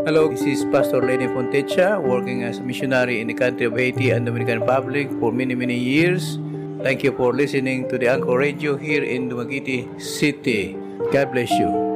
Hello, this is Pastor Lenny Pontecha, working as a missionary in the country of Haiti and Dominican Republic for many, many years. Thank you for listening to the Anchor Radio here in Dumaguete City. God bless you.